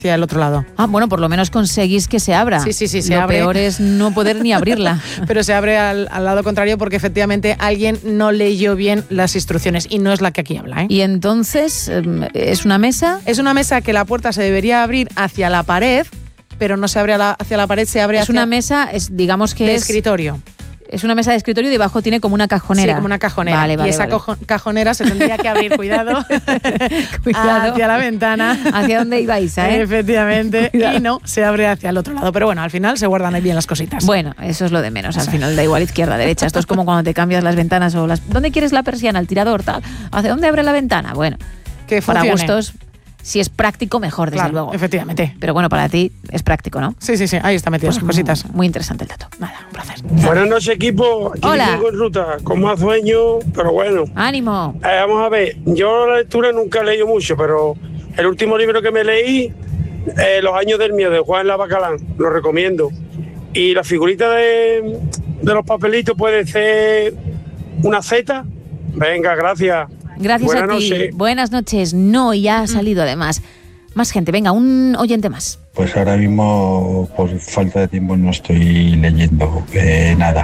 hacia el otro lado. Ah, bueno, por lo menos conseguís que se abra. Sí, se lo abre. Lo peor es no poder ni abrirla. Pero se abre al lado contrario porque efectivamente alguien no leyó bien las instrucciones y no es la que aquí habla, ¿eh? Y entonces, ¿es una mesa? Es una mesa que la puerta se debería abrir hacia la pared, pero no se abre hacia la pared, se abre hacia... Es una mesa, digamos que de es... escritorio. Es una mesa de escritorio y debajo tiene como una cajonera. Sí, como una cajonera. Vale, y esa cajonera se tendría que abrir, cuidado, hacia la ventana. ¿Hacia dónde ibais, Efectivamente. Cuidado. Y no, se abre hacia el otro lado. Pero bueno, al final se guardan ahí bien las cositas. Bueno, eso es lo de menos. Al final da igual izquierda, derecha. Esto es como cuando te cambias las ventanas o las... ¿Dónde quieres la persiana? El tirador, tal. ¿Hacia dónde abre la ventana? Bueno, que para gustos... Si es práctico, mejor, desde luego. Efectivamente. Pero bueno, para ti es práctico, ¿no? Sí, ahí está metido esas cositas. Muy interesante el dato. Nada, un placer. Buenas noches, equipo. Aquí Hola. tengo en ruta, con más sueño, pero bueno. ¡Ánimo! Vamos a ver, yo la lectura nunca he leído mucho, pero el último libro que me leí, Los años del miedo, de Juan Lavacalán, lo recomiendo. Y la figurita de los papelitos puede ser una Z. Venga, gracias. Gracias Buenas a ti. noches. Buenas noches. No, ya ha salido además. Más gente, venga, un oyente más. Pues ahora mismo, por falta de tiempo, no estoy leyendo nada.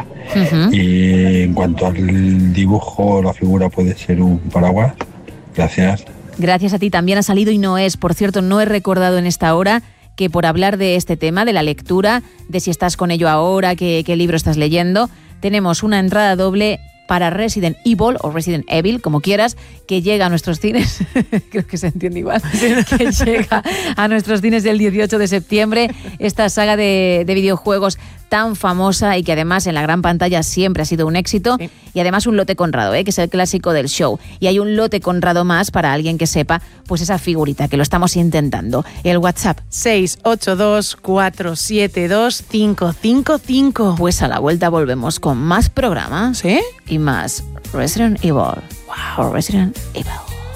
Y en cuanto al dibujo, la figura puede ser un paraguas. Gracias. Gracias a ti. También ha salido y no es. Por cierto, no he recordado en esta hora que por hablar de este tema, de la lectura, de si estás con ello ahora, qué libro estás leyendo, tenemos una entrada doble para Resident Evil o Resident Evil, como quieras, que llega a nuestros cines, creo que se entiende igual, que llega a nuestros cines el 18 de septiembre, esta saga de videojuegos tan famosa y que además en la gran pantalla siempre ha sido un éxito, sí. Y además un lote Conrado, que es el clásico del show, y hay un lote Conrado más para alguien que sepa pues esa figurita, que lo estamos intentando. El WhatsApp 682-472-555. Pues a la vuelta volvemos con más programa, ¿sí? Y más Resident Evil. Wow, Resident Evil.